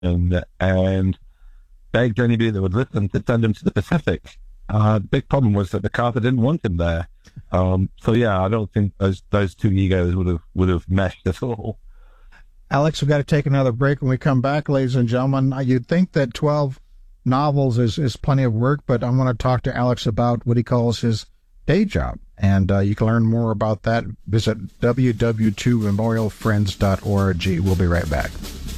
and begged anybody that would listen to send him to the Pacific. The big problem was that MacArthur didn't want him there. So yeah, I don't think those two egos would have meshed at all. Alex, we've got to take another break. When we come back, ladies and gentlemen, you'd think that 12 novels is plenty of work, but I want to talk to Alex about what he calls his day job. And you can learn more about that. Visit www.memorialfriends.org. We'll be right back.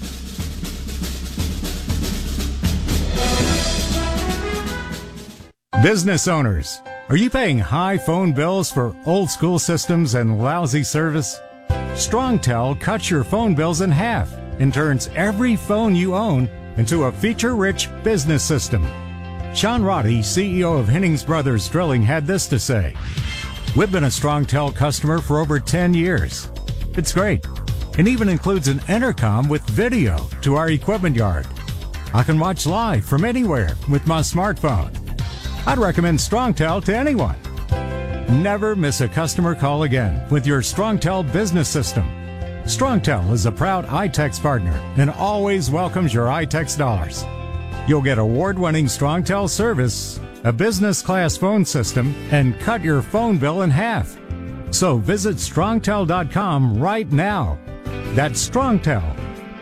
Business owners, are you paying high phone bills for old school systems and lousy service? StrongTel cuts your phone bills in half and turns every phone you own into a feature-rich business system. Sean Roddy, CEO of Hennings Brothers Drilling, had this to say: "We've been a StrongTel customer for over 10 years. It's great. It even includes an intercom with video to our equipment yard. I can watch live from anywhere with my smartphone. I'd recommend StrongTel to anyone. Never miss a customer call again with your StrongTel business system. StrongTel is a proud iTex partner and always welcomes your iTex dollars. You'll get award-winning StrongTel service, a business-class phone system, and cut your phone bill in half. So visit StrongTel.com right now. That's StrongTel,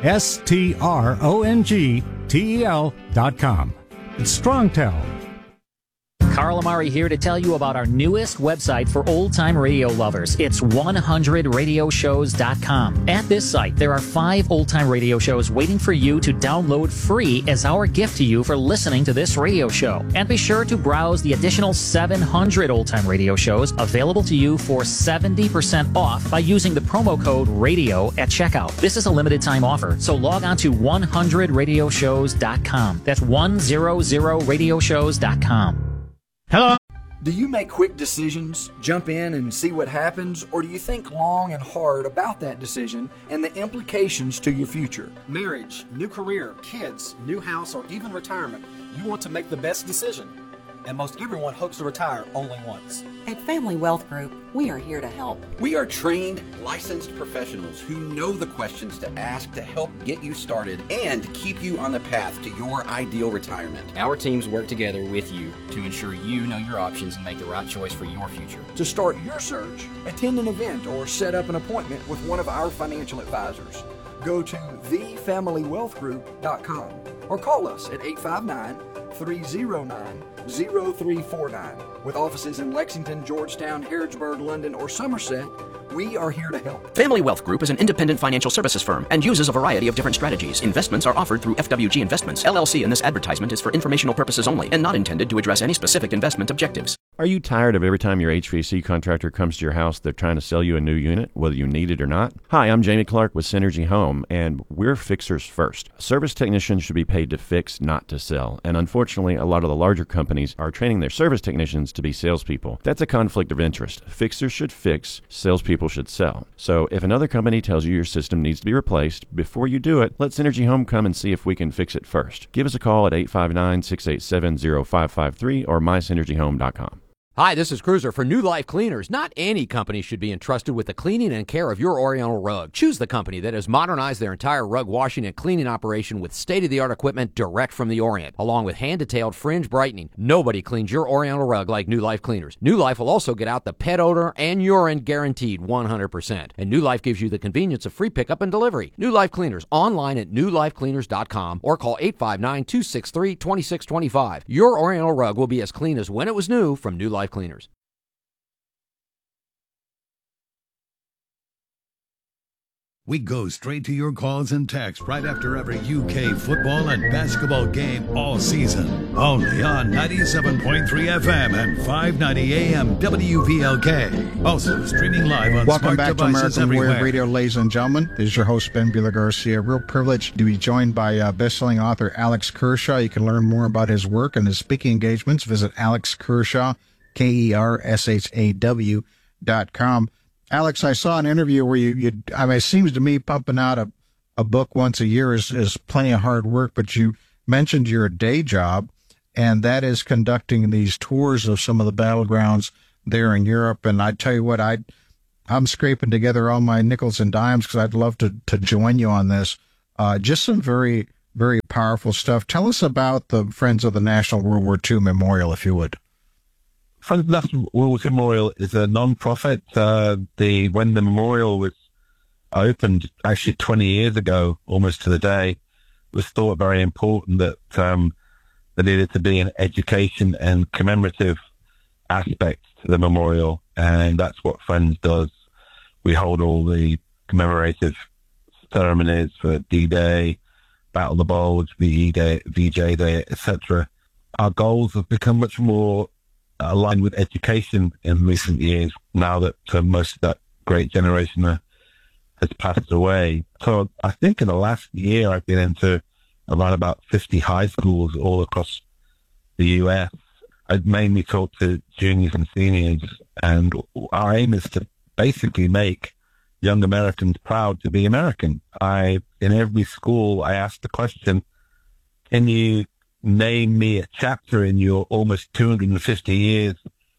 StrongTel.com. It's StrongTel. Carl Amari here to tell you about our newest website for old-time radio lovers. It's 100radioshows.com. At this site, there are 5 old-time radio shows waiting for you to download free as our gift to you for listening to this radio show. And be sure to browse the additional 700 old-time radio shows available to you for 70% off by using the promo code RADIO at checkout. This is a limited-time offer, so log on to 100radioshows.com. That's 100radioshows.com. Hello. Do you make quick decisions, jump in and see what happens, or do you think long and hard about that decision and the implications to your future? Marriage, new career, kids, new house, or even retirement. You want to make the best decision. And most everyone hopes to retire only once. At Family Wealth Group, we are here to help. We are trained, licensed professionals who know the questions to ask to help get you started and keep you on the path to your ideal retirement. Our teams work together with you to ensure you know your options and make the right choice for your future. To start your search, attend an event or set up an appointment with one of our financial advisors. Go to thefamilywealthgroup.com or call us at 859-309-0349. With offices in Lexington, Georgetown, Harrodsburg, London, or Somerset, we are here to help. Family Wealth Group is an independent financial services firm and uses a variety of different strategies. Investments are offered through FWG Investments, LLC, and this advertisement is for informational purposes only and not intended to address any specific investment objectives. Are you tired of every time your HVAC contractor comes to your house, they're trying to sell you a new unit, whether you need it or not? Hi, I'm Jamie Clark with Synergy Home, and we're fixers first. Service technicians should be paid to fix, not to sell. And unfortunately, a lot of the larger companies are training their service technicians to be salespeople. That's a conflict of interest. Fixers should fix, salespeople should sell. So if another company tells you your system needs to be replaced, before you do it, let Synergy Home come and see if we can fix it first. Give us a call at 859-687-0553 or mysynergyhome.com. Hi, this is Cruiser for New Life Cleaners. Not any company should be entrusted with the cleaning and care of your Oriental rug. Choose the company that has modernized their entire rug washing and cleaning operation with state-of-the-art equipment direct from the Orient, along with hand-detailed fringe brightening. Nobody cleans your Oriental rug like New Life Cleaners. New Life will also get out the pet odor and urine guaranteed 100%. And New Life gives you the convenience of free pickup and delivery. New Life Cleaners, online at newlifecleaners.com or call 859-263-2625. Your Oriental rug will be as clean as when it was new from New Life Cleaners. We go straight to your calls and texts right after every UK football and basketball game all season. Only on 97.3 FM and 590 AM WVLK. Also streaming live on Welcome smart back to devices American everywhere. Warrior Radio, ladies and gentlemen. This is your host, Ben Buehler Garcia. Real privilege to be joined by best-selling author Alex Kershaw. You can learn more about his work and his speaking engagements. Visit Alex Kershaw, KERSHAW.com. Alex, I saw an interview where I mean, it seems to me pumping out a book once a year is plenty of hard work, but you mentioned your day job, and that is conducting these tours of some of the battlegrounds there in Europe. And I tell you what, I'm scraping together all my nickels and dimes because I'd love to join you on this. Just some very very powerful stuff. Tell us about the Friends of the National World War II Memorial, if you would. Friends of the National World War II Memorial is a non-profit. When the memorial was opened, actually 20 years ago, almost to the day, it was thought very important that there needed to be an education and commemorative aspect to the memorial, and that's what Friends does. We hold all the commemorative ceremonies for D-Day, Battle of the Bulge, VE Day, VJ Day, etc. Our goals have become much more aligned with education in recent years, now that most of that great generation has passed away. So I think in the last year I've been into around about 50 high schools all across the US. I've mainly talked to juniors and seniors, and our aim is to basically make young Americans proud to be American. In every school, I ask the question, can you name me a chapter in your almost 250 years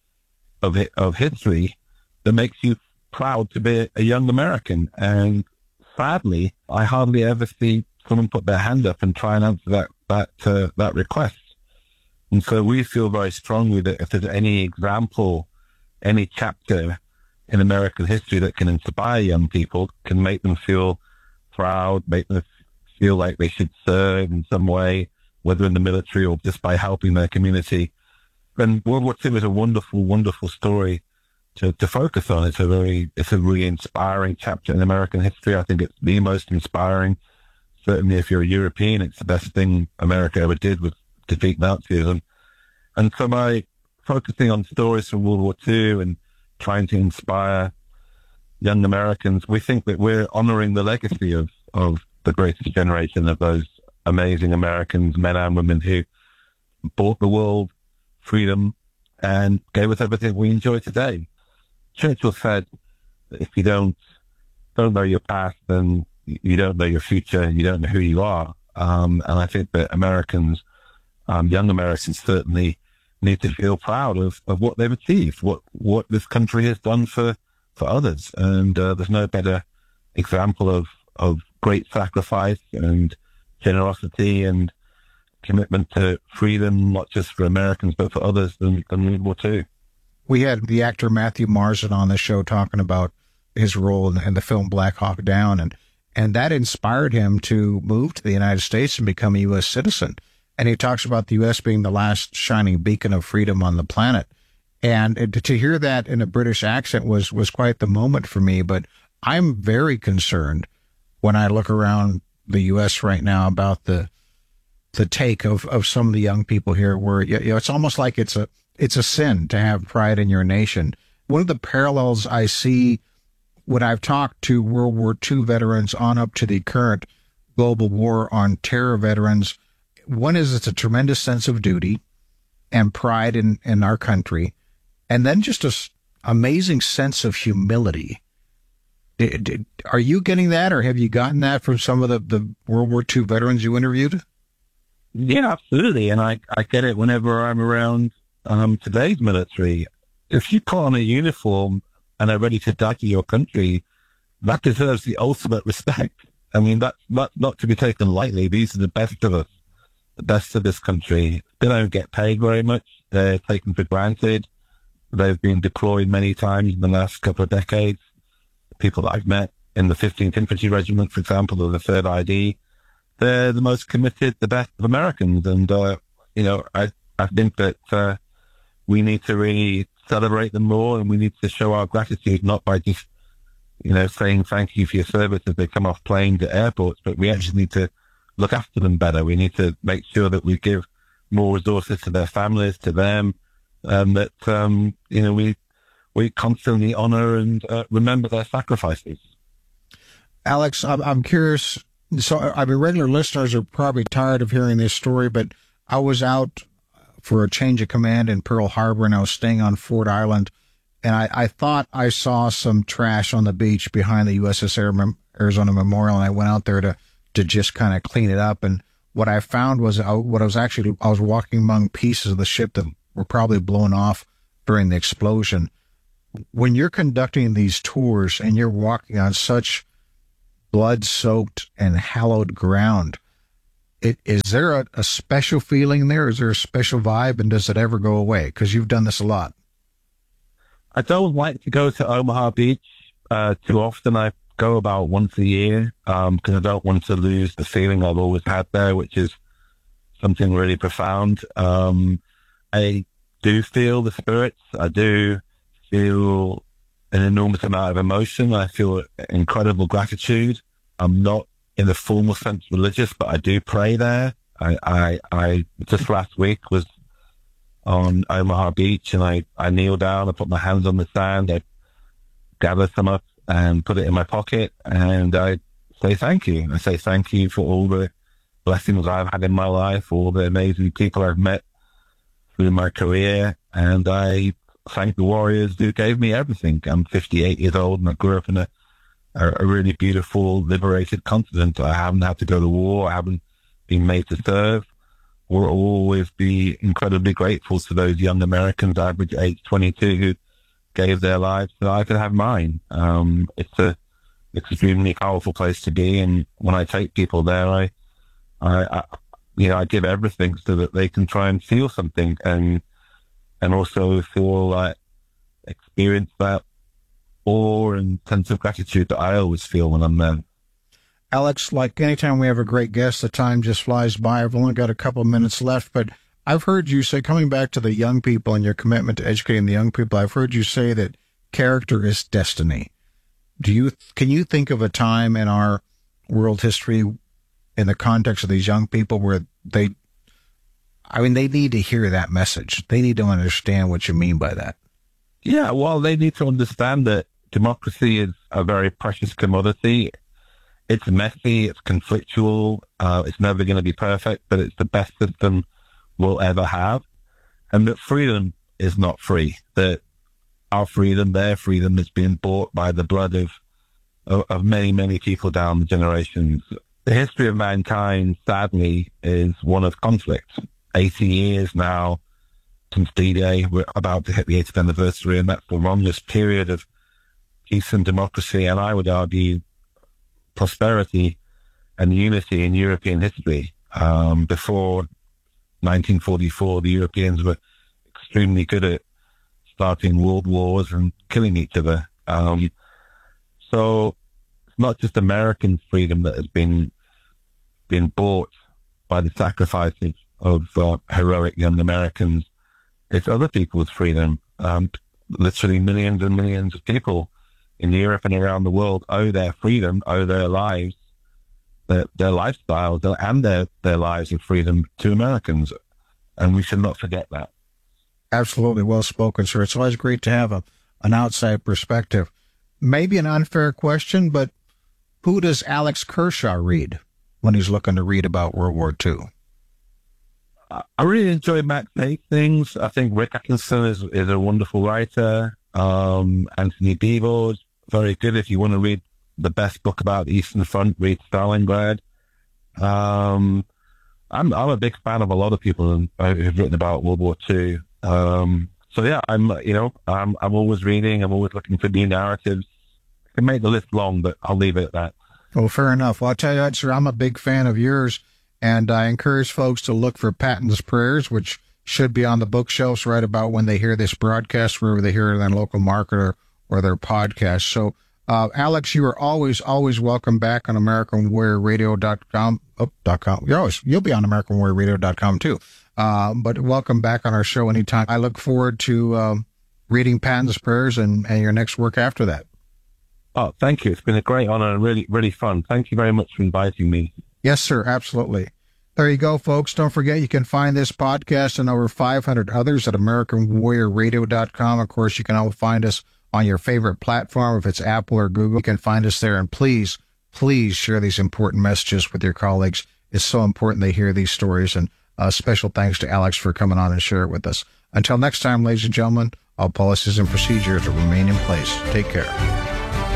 of history that makes you proud to be a young American? And sadly, I hardly ever see someone put their hand up and try and answer that request. And so we feel very strongly that if there's any example, any chapter in American history that can inspire young people, can make them feel proud, make them feel like they should serve in some way, whether in the military or just by helping their community. And World War II is a wonderful, wonderful story to focus on. It's a really inspiring chapter in American history. I think it's the most inspiring. Certainly if you're a European, it's the best thing America ever did was defeat Nazism. And so by focusing on stories from World War II and trying to inspire young Americans, we think that we're honoring the legacy of the greatest generation of those amazing Americans, men and women who bought the world freedom and gave us everything we enjoy today. Churchill said that if you don't know your past, then you don't know your future, you don't know who you are. And I think that Americans, young Americans certainly need to feel proud of what they've achieved, what this country has done for others. And there's no better example of great sacrifice and generosity and commitment to freedom, not just for Americans, but for others than World War II. We had the actor Matthew Marsden on the show talking about his role in the film Black Hawk Down, and that inspired him to move to the United States and become a U.S. citizen. And he talks about the U.S. being the last shining beacon of freedom on the planet. And to hear that in a British accent was quite the moment for me. But I'm very concerned when I look around the U.S. right now about the take of some of the young people here, where it's almost like it's a sin to have pride in your nation. One of the parallels I see when I've talked to World War II veterans on up to the current global war on terror veterans, one is it's a tremendous sense of duty and pride in our country, and then just an amazing sense of humility. Are you getting that, or have you gotten that from some of the World War II veterans you interviewed? Yeah, absolutely. And I get it whenever I'm around today's military. If you put on a uniform and are ready to die for your country, that deserves the ultimate respect. I mean, that's not to be taken lightly. These are the best of us, the best of this country. They don't get paid very much. They're taken for granted. They've been deployed many times in the last couple of decades. People that I've met in the 15th Infantry Regiment, for example, or the 3rd ID, they're the most committed, the best of Americans. And, I think that we need to really celebrate them more, and we need to show our gratitude, not by just, saying thank you for your service as they come off planes at airports, but we actually need to look after them better. We need to make sure that we give more resources to their families, to them, that, we constantly honor and remember their sacrifices. Alex, I'm curious. So, regular listeners are probably tired of hearing this story, but I was out for a change of command in Pearl Harbor, and I was staying on Ford Island, and I thought I saw some trash on the beach behind the USS Arizona Memorial, and I went out there to just kind of clean it up. And what I found was I was walking among pieces of the ship that were probably blown off during the explosion. When you're conducting these tours and you're walking on such blood-soaked and hallowed ground, Is there a special feeling there? Is there a special vibe, and does it ever go away? Because you've done this a lot. I don't like to go to Omaha Beach too often. I go about once a year because I don't want to lose the feeling I've always had there, which is something really profound. I do feel the spirits. I do feel an enormous amount of emotion. I feel incredible gratitude. I'm not in the formal sense religious, but I do pray there. I just last week was on Omaha Beach, and I kneel down, I put my hands on the sand, I gather some up and put it in my pocket, and I say thank you. I say thank you for all the blessings I've had in my life, all the amazing people I've met through my career, and I thank the warriors who gave me everything. I'm 58 years old, and I grew up in a really beautiful, liberated continent. I haven't had to go to war. I haven't been made to serve. We'll always be incredibly grateful to those young Americans, average age 22, who gave their lives so I could have mine. It's an extremely powerful place to be, and when I take people there, I give everything so that they can try and feel something and also feel experience that awe and sense of gratitude that I always feel when I'm there. Alex, like anytime we have a great guest, the time just flies by. I've only got a couple of minutes left, but I've heard you say, coming back to the young people and your commitment to educating the young people, I've heard you say that character is destiny. Can you think of a time in our world history in the context of these young people where they need to hear that message? They need to understand what you mean by that. Yeah, well, they need to understand that democracy is a very precious commodity. It's messy, it's conflictual, it's never going to be perfect, but it's the best system we'll ever have. And that freedom is not free. That our freedom, their freedom, is being bought by the blood of many, many people down the generations. The history of mankind, sadly, is one of conflict. 80 years now since D-Day, we're about to hit the 80th anniversary, and that's the longest period of peace and democracy, and I would argue prosperity and unity in European history. Before 1944, the Europeans were extremely good at starting world wars and killing each other. So it's not just American freedom that has been bought by the sacrifices of heroic young Americans. It's other people's freedom. Literally millions and millions of people in Europe and around the world owe their freedom, owe their lives, their lifestyles, and their lives of freedom to Americans. And we should not forget that. Absolutely. Well spoken, sir. It's always great to have an outside perspective. Maybe an unfair question, but who does Alex Kershaw read when he's looking to read about World War II? I really enjoy Max Hastings. I think Rick Atkinson is a wonderful writer. Anthony Beevor's very good. If you want to read the best book about the Eastern Front, read Stalingrad. I'm a big fan of a lot of people who've written about World War II. So yeah, I'm always reading. I'm always looking for new narratives. I can make the list long, but I'll leave it at that. Well, fair enough. Well, I'll tell you what, sir, I'm a big fan of yours. And I encourage folks to look for Patton's Prayers, which should be on the bookshelves right about when they hear this broadcast, wherever they hear it in their local market or their podcast. So, Alex, you are always welcome back on AmericanWarriorRadio.com. You'll be on AmericanWarriorRadio.com too. But welcome back on our show anytime. I look forward to reading Patton's Prayers and your next work after that. Oh, thank you. It's been a great honor and really, really fun. Thank you very much for inviting me. Yes, sir. Absolutely. There you go, folks. Don't forget, you can find this podcast and over 500 others at AmericanWarriorRadio.com. Of course, you can all find us on your favorite platform. If it's Apple or Google, you can find us there. And please, please share these important messages with your colleagues. It's so important they hear these stories. And special thanks to Alex for coming on and share it with us. Until next time, ladies and gentlemen, all policies and procedures will remain in place. Take care.